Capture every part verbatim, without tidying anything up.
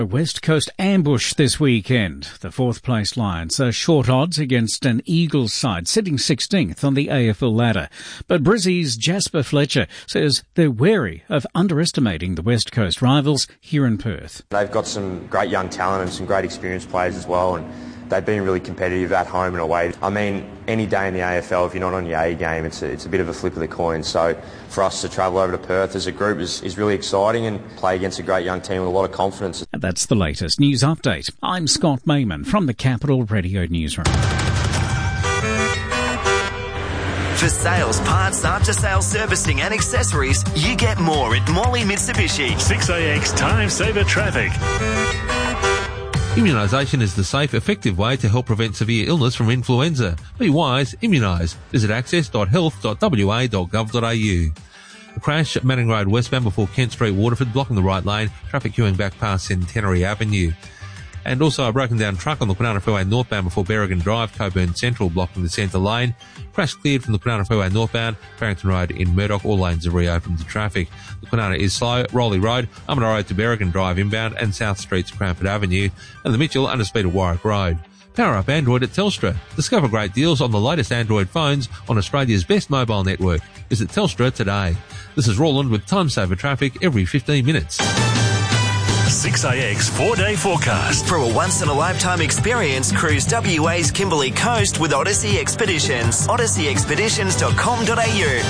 A West Coast ambush this weekend. The fourth place Lions are short odds against an Eagles side sitting sixteenth on the A F L ladder. But Brizzy's Jasper Fletcher says they're wary of underestimating the West Coast rivals here in Perth. They've got some great young talent and some great experienced players as well, and they've been really competitive at home and away. I mean, any day in the A F L, if you're not on your A game, it's a, it's a bit of a flip of the coin. So for us to travel over to Perth as a group is, is really exciting and play against a great young team with a lot of confidence. And that's the latest news update. I'm Scott Mayman from the Capital Radio Newsroom. For sales, parts, after-sales servicing and accessories, you get more at Morley Mitsubishi. six A X Time Saver Traffic. Immunisation is the safe, effective way to help prevent severe illness from influenza. Be wise, immunise. Visit access dot health dot w a dot gov dot a u. A crash at Manning Road westbound before Kent Street, Waterford, blocking the right lane. Traffic queuing back past Centenary Avenue. And also a broken down truck on the Kwinana Freeway northbound before Berrigan Drive, Coburn Central, blocking the centre lane. Crash cleared from the Kwinana Freeway northbound, Barrington Road in Murdoch. All lanes are reopened to traffic. The Kwinana is slow. Rowley Road, Armada Road to Berrigan Drive inbound, and South Street's Crampford Avenue. And the Mitchell under speed at Warwick Road. Power up Android at Telstra. Discover great deals on the latest Android phones on Australia's best mobile network. Visit Telstra today. This is Roland with Time Saver Traffic every fifteen minutes. six A X four-day forecast. For a once-in-a-lifetime experience, cruise W A's Kimberley Coast with Odyssey Expeditions. odyssey expeditions dot com dot a u.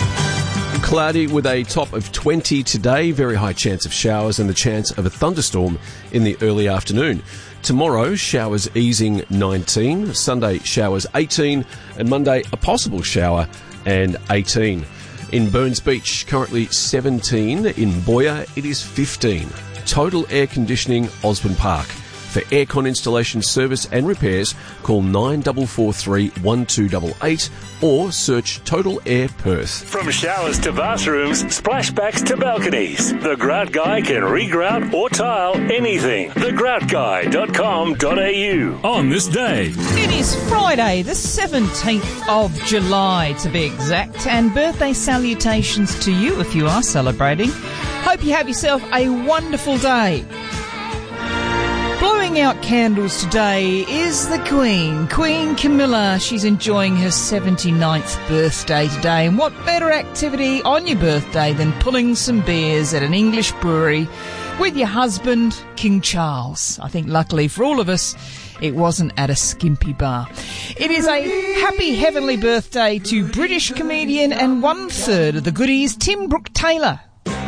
Cloudy with a top of twenty today, very high chance of showers and the chance of a thunderstorm in the early afternoon. Tomorrow, showers easing nineteen, Sunday showers eighteen, and Monday a possible shower and eighteen. In Burns Beach, currently seventeen. In Boya, it is fifteen. Total Air Conditioning, Osborne Park. For aircon installation, service and repairs, call nine four four three, one two eight eight or search Total Air Perth. From showers to bathrooms, splashbacks to balconies, the Grout Guy can regrout or tile anything. the grout guy dot com dot a u. On this day, it is Friday, the seventeenth of July to be exact, and birthday salutations to you if you are celebrating. Hope you have yourself a wonderful day. Blowing out candles today is the Queen, Queen Camilla. She's enjoying her seventy-ninth birthday today. And what better activity on your birthday than pulling some beers at an English brewery with your husband, King Charles. I think luckily for all of us, it wasn't at a skimpy bar. It is a happy heavenly birthday to British comedian and one-third of the goodies, Tim Brooke-Taylor.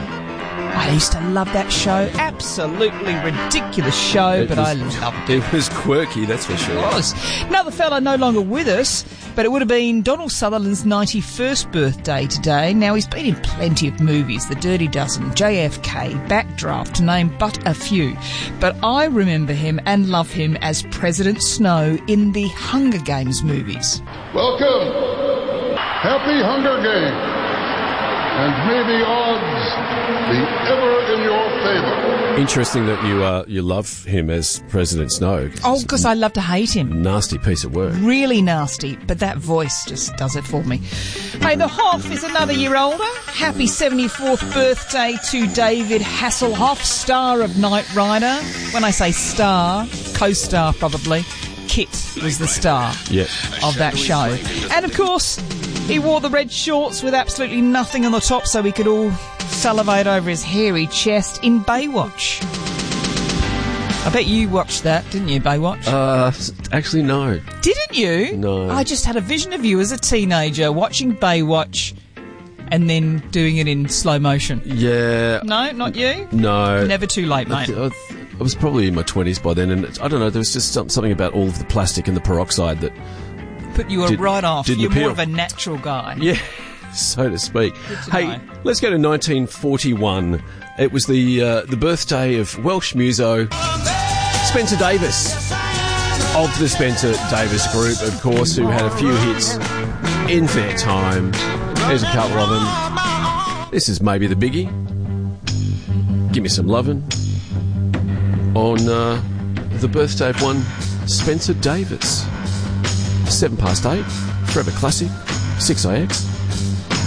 I used to love that show. Absolutely ridiculous show, it but was, I loved it. It was quirky, that's for sure. It was. Another fella no longer with us, but it would have been Donald Sutherland's ninety-first birthday today. Now, he's been in plenty of movies, The Dirty Dozen, J F K, Backdraft, to name but a few. But I remember him and love him as President Snow in the Hunger Games movies. Welcome. Happy Hunger Games. And may the odds be ever in your favour. Interesting that you uh, you love him as President Snow. Oh, because I love to hate him. Nasty piece of work. Really nasty, but that voice just does it for me. Hey, the Hoff is another year older. Happy seventy-fourth birthday to David Hasselhoff, star of Knight Rider. When I say star, co-star probably. Kit was the star yep. of that show. And of course, he wore the red shorts with absolutely nothing on the top so we could all salivate over his hairy chest in Baywatch. I bet you watched that, didn't you, Baywatch? Uh, actually, no. Didn't you? No. I just had a vision of you as a teenager watching Baywatch and then doing it in slow motion. Yeah. No, not you? No. Never too late, mate. I, I, I was probably in my twenties by then, and I don't know, there was just something about all of the plastic and the peroxide that put you did, right off. You're appeal. more of a natural guy. Yeah, so to speak. To hey, know. Let's go to nineteen forty-one. It was the uh, the birthday of Welsh muso Spencer Davis, of the Spencer Davis Group, of course, who had a few hits in their time. There's a couple of them. This is maybe the biggie. Give me some lovin'. On uh, the birthday of one Spencer Davis. Seven past eight, Forever Classic, six A X.